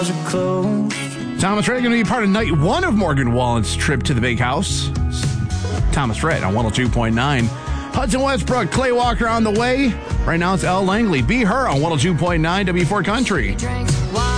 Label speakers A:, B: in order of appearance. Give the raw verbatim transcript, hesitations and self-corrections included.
A: Thomas Rhett going to be part of night one of Morgan Wallen's trip to the big house. Thomas Rhett on one oh two point nine. Hudson Westbrook, Clay Walker on the way. Right now it's Elle Langley. Be Her on one oh two point nine W four Country.